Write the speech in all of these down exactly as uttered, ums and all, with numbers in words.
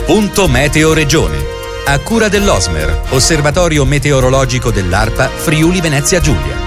Punto Meteo Regione. A cura dell'Osmer, Osservatorio Meteorologico dell'ARPA Friuli Venezia Giulia.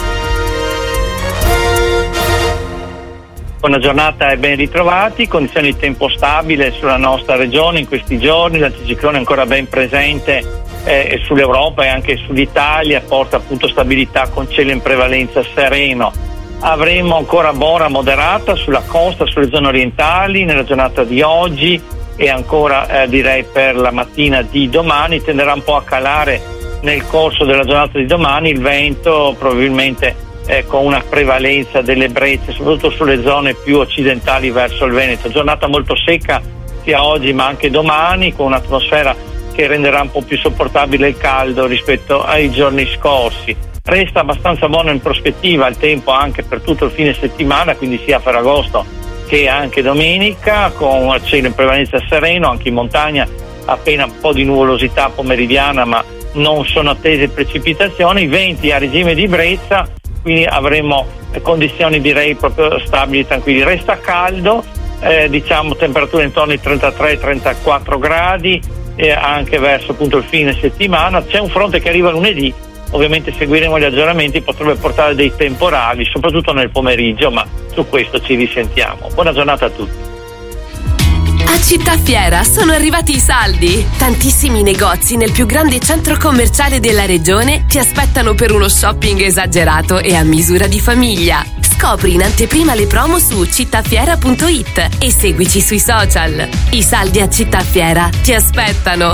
Buona giornata e ben ritrovati. Condizioni di tempo stabile sulla nostra regione in questi giorni. L'anticiclone è ancora ben presente eh, sull'Europa e anche sull'Italia, porta appunto stabilità con cielo in prevalenza sereno. Avremo ancora bora moderata sulla costa, sulle zone orientali nella giornata di oggi e ancora eh, direi per la mattina di domani. Tenderà un po' a calare nel corso della giornata di domani il vento, probabilmente Eh, con una prevalenza delle brezze, soprattutto sulle zone più occidentali verso il Veneto. Giornata molto secca sia oggi ma anche domani, con un'atmosfera che renderà un po' più sopportabile il caldo rispetto ai giorni scorsi. Resta abbastanza buono in prospettiva il tempo anche per tutto il fine settimana, quindi sia Ferragosto che anche domenica, con cielo in prevalenza sereno, anche in montagna appena un po' di nuvolosità pomeridiana, ma non sono attese precipitazioni. Venti a regime di brezza, quindi avremo condizioni direi proprio stabili, tranquilli. Resta caldo, eh, diciamo temperature intorno ai trentatré trentaquattro gradi, eh, anche verso appunto il fine settimana. C'è un fronte che arriva lunedì, ovviamente seguiremo gli aggiornamenti, potrebbe portare dei temporali soprattutto nel pomeriggio, ma su questo ci risentiamo. Buona giornata a tutti. A Città Fiera sono arrivati i saldi. Tantissimi negozi nel più grande centro commerciale della regione ti aspettano per uno shopping esagerato e a misura di famiglia. Scopri in anteprima le promo su cittafiera punto it e seguici sui social. I saldi a Città Fiera ti aspettano.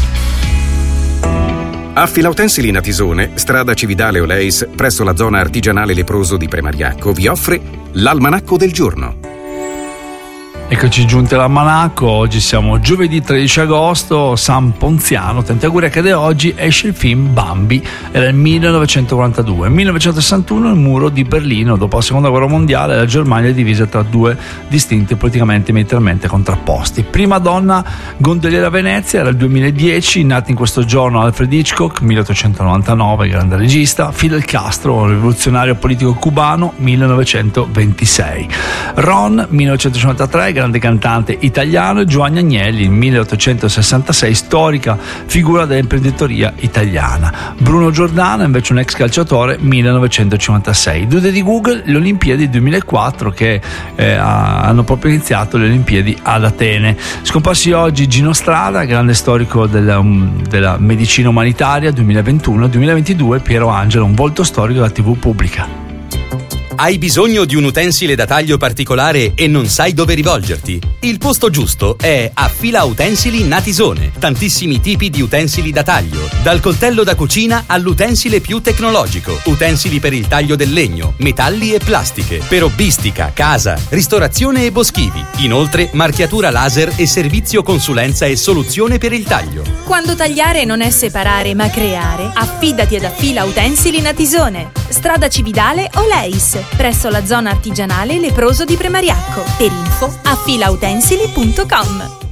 A Filautensili Natisone, strada Cividale Oleis, presso la zona artigianale leproso di Premariacco, vi offre l'Almanacco del giorno. Eccoci giunti all'almanacco. Oggi siamo giovedì tredici agosto, San Ponziano. Tanti auguri che da oggi esce il film Bambi, era il millenovecentoquarantadue. millenovecentosessantuno il muro di Berlino. Dopo la seconda guerra mondiale la Germania è divisa tra due distinti politicamente e militarmente contrapposti. Prima donna gondoliera a Venezia era il duemiladieci. Nati in questo giorno Alfred Hitchcock, milleottocentonovantanove, grande regista. Fidel Castro, rivoluzionario politico cubano, millenovecentoventisei. Ron, millenovecentocinquantatré, grande cantante italiano. Giovanni Agnelli, milleottocentosessantasei, storica figura dell'imprenditoria italiana. Bruno Giordano, invece un ex calciatore, millenovecentocinquantasei. Due di Google, le Olimpiadi duemilaquattro, che eh, hanno proprio iniziato le Olimpiadi ad Atene. Scomparsi oggi Gino Strada, grande storico della, della medicina umanitaria, duemilaventuno duemilaventidue. Piero Angelo, un volto storico della tivù pubblica. Hai bisogno di un utensile da taglio particolare e non sai dove rivolgerti? Il posto giusto è a Fila Utensili Natisone. Tantissimi tipi di utensili da taglio, dal coltello da cucina all'utensile più tecnologico, utensili per il taglio del legno, metalli e plastiche, per hobbistica, casa, ristorazione e boschivi. Inoltre marchiatura laser e servizio consulenza e soluzione per il taglio. Quando tagliare non è separare ma creare, affidati ad Affila Utensili Natisone, strada Cividale Oleis, presso la zona artigianale leproso di Premariacco. Per info affila utensili punto com.